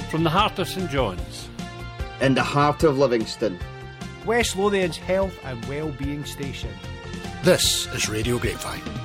From the heart of St John's, in the heart of Livingston, West Lothian's health and well-being station. This is Radio Grapevine.